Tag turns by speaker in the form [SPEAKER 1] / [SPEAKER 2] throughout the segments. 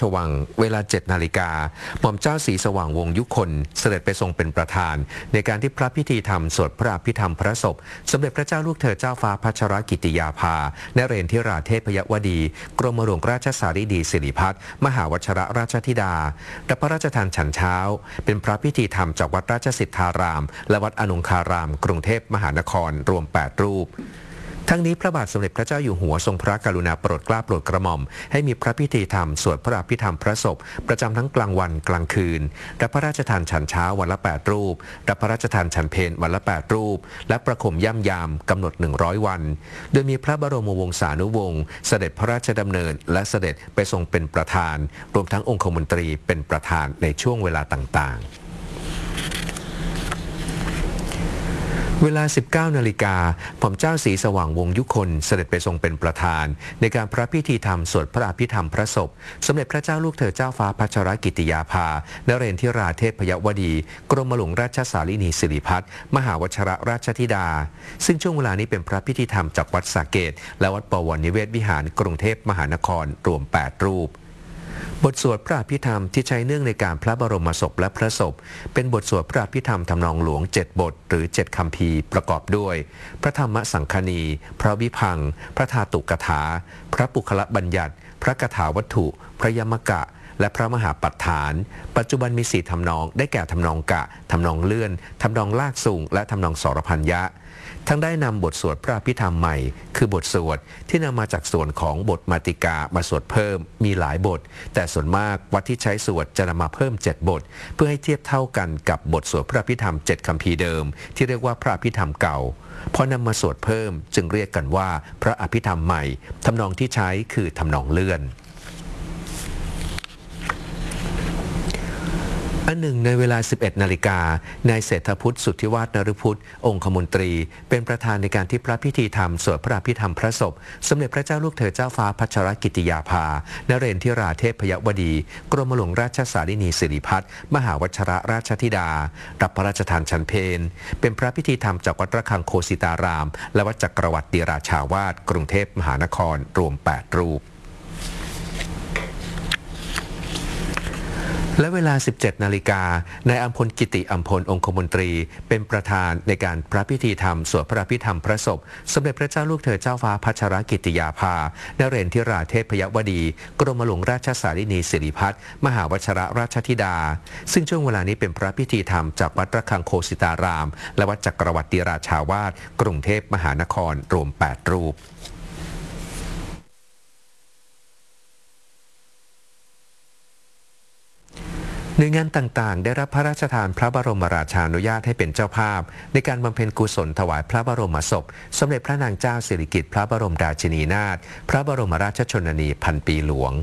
[SPEAKER 1] ชวังเวลา 7 นาฬิกาหม่อมเจ้าศรีสว่างวงศ์ยุคนเสด็จไปทรงเป็นประธานในการที่พระพิธีธรรมสวดพระอภิธรรมพระศพสมเด็จพระเจ้าลูกเธอเจ้าฟ้าพัชรกิติยาภานเรนทิราเทพยวดีกรมหลวงราชสารีดีสิริพัฒน์มหาวชรราชธิดารับพระราชทานฉันเช้าเป็นพระพิธีธรรมจากวัดราชสิทธารามและวัดอนุคารามกรุงเทพมหานครรวม 8 รูปทั้งนี้พระบาทสมเด็จพระเจ้าอยู่หัวทรงพระกรุณาโปรดเกล้าโปรดกระหม่อมให้มีพระพิธีธรรมสวดพระอภิธรรมพระศพประจำทั้งกลางวันกลางคืนรับพระราชทานฉันเช้าวันละ 8 รูปรับพระราชทานฉันเพลวันละ 8 รูปและประคมย่ำยามกำหนด 100 วันโดยมีพระบรมวงศานุวงศ์เสด็จพระราชดำเนินและเสด็จไปทรงเป็นประธานรวมทั้งองคมนตรีเป็นประธานในช่วงเวลาต่างๆเวลา 19 นาฬิกาหม่อมเจ้าศรีสว่างวงศ์ยุคนเสด็จไปทรงเป็นประธานในการพระพิธีธรรมสวดพระอภิธรรมพระศพสมเด็จพระเจ้าลูกเธอเจ้าฟ้าพัชรกิติยาภานเรนทิราเทพยวดีกรมหลวงราชสารีนีสิริพัฒน์มหาวชรราชธิดาซึ่งช่วงเวลานี้เป็นพระพิธีธรรมจากวัดสาเกตและวัดปวรนิเวศวิหารกรุงเทพมหานครรวม 8 รูปบทสวดพระอภิธรรมที่ใช้เนื่องในการพระบรมศพและพระศพเป็นบทสวดพระอภิธรรมทำนองหลวง7 บทหรือ7 คัมภีร์ประกอบด้วยพระธรรมสังคณีพระวิพังค์พระธาตุกถาพระปุคละบัญญัติพระกถาวัตถุพระยมกะและพระมหาปัฏฐานปัจจุบันมี4 ทำนองได้แก่ทำนองกะทำนองเลื่อนทำนองลากสูงและทำนองสรพัญญะทั้งได้นำบทสวดพระอภิธรรมใหม่คือบทสวดที่นำมาจากส่วนของบทมาติกามาสวดเพิ่มมีหลายบทแต่ส่วนมากวัดที่ใช้สวดจะนำมาเพิ่ม7 บทเพื่อให้เทียบเท่ากันกับบทสวดพระอภิธรรม7 คัมภีร์เดิมที่เรียกว่าพระอภิธรรมเก่าพอนำมาสวดเพิ่มจึงเรียกกันว่าพระอภิธรรมใหม่ทำนองที่ใช้คือทำนองเลื่อนอันหนึ่งในเวลา 11 นาฬิกานายเศรษฐพุทธสุทธิวาฒนฤพุทธองคมนตรีเป็นประธานในการที่พระพิธีธรรมสวดพระอภิธรรมพระศพสมเด็จพระเจ้าลูกเธอเจ้าฟ้าพัชรกิติยาภานเรนทิราเทพยวดีกรมหลวงราชสารีนีสิริพัฒน์มหาวชรราชธิดารับพระราชทานฉันเพลเป็นพระพิธีธรรมจากวัดระฆังโคสิตารามและวัดจักรวรรดิราชาวาสกรุงเทพมหานครรวม 8 รูปและเวลา 17 นาฬิกานายอัมพลกิติอัมพลองคมนตรีเป็นประธานในการพระพิธีธรรมสวดพระอภิธรรมพระศพสมเด็จพระเจ้าลูกเธอเจ้าฟ้าพัชรกิติยาภานเรนทิราเทพยวดีกรมหลวงราชสารีนีสิริพัฒน์มหาวชรราชธิดาซึ่งช่วงเวลานี้เป็นพระพิธีธรรมจากวัดระฆังโคสิตารามและวัดจักรวรรดิราชาวาสกรุงเทพมหานครรวม 8 รูปหน่วยงานต่างๆได้รับพระราชทานพระบรมราชานุญาตให้เป็นเจ้าภาพในการบำเพ็ญกุศลถวายพระบรมศพสมเด็จพระนางเจ้าสิริกิติ์พระบรมราชินีนาถพระบรมราชชนนีพันปีหลวง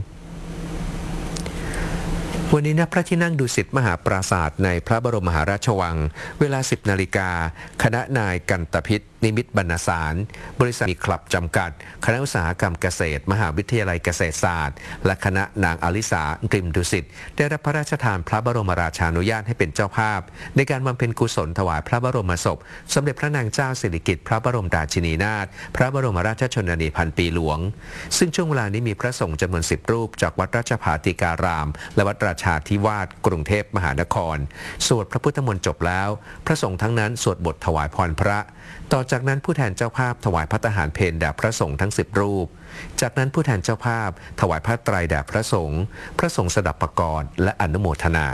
[SPEAKER 1] วันนี้ณพระที่นั่งดุสิตมหาปราสาทในพระบรมมหาราชวังเวลา 10 นาฬิกาคณะนายกันตพิษนิมิตบรรณสารบริษัทมีคลับจำกัดคณะอุตสาหกรรมเกษตรมหาวิทยาลัยเกษตรศาสตร์และคณะนางอลิสากริมดุสิตได้รับพระราชทานพระบรมราชานุญาตให้เป็นเจ้าภาพในการบำเพ็ญกุศลถวายพระบรมศพสมเด็จพระนางเจ้าสิริกิติ์พระบรมราชินีนาถพระบรมราชชนนีพันปีหลวงซึ่งช่วงเวลานี้มีพระสงฆ์จำนวน10 รูปจากวัดราชภาติการามและวัดราชาธิวาสกรุงเทพมหานครสวดพระพุทธมนต์จบแล้วพระสงฆ์ทั้งนั้นสวดบทถวายพรพระต่อจากนั้นผู้แทนเจ้าภาพถวายภัตตาหารเพลแด่พระสงฆ์ทั้ง10 รูปจากนั้นผู้แทนเจ้าภาพถวายผ้าไตรแด่พระสงฆ์สดับปกรณ์และอนุโมทนา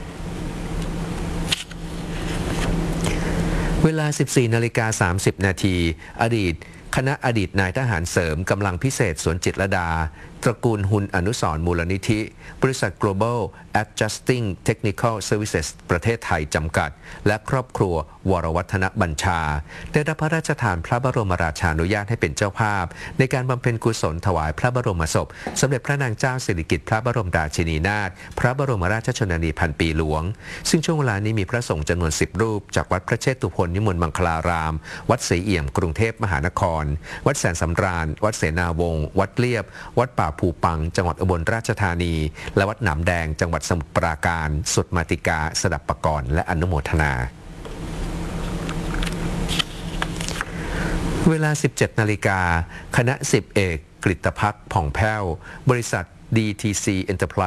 [SPEAKER 1] เวลา 14 นาฬิกา 30 นาทีคณะอดีตนายทหารเสริมกำลังพิเศษสวนจิตรลดาตระกูลหุนอนุสรณ์มูลนิธิบริษัท Global Adjusting Technical Services ประเทศไทยจำกัดและครอบครัววรวัฒนบัญชาได้รับพระราชทานพระบรมราชานุญาตให้เป็นเจ้าภาพในการบำเพ็ญกุศลถวายพระบรมศพสมเด็จพระนางเจ้าสิริกิติ์พระบรมราชินีนาถพระบรมราชชนนีพันปีหลวงซึ่งช่วงเวลานี้มีพระสงฆ์จำนวน10 รูปจากวัดพระเชตุพนนิมนต์มังคลารามวัดศรีเอี่ยมกรุงเทพมหานครวัดแสนสำราญวัดเสนาวงศ์วัดเลียบวัดป่าภูปังจังหวัดอุบลราชธานีและวัดหนามแดงจังหวัดสมุทรปราการสุดมาติกาสดับปกรณ์และอนุโมทนาเวลา 17 นาฬิกาคณะ10 เอกกฤตภักดิ์ผ่องแผ้วบริษัท DTC Enterprise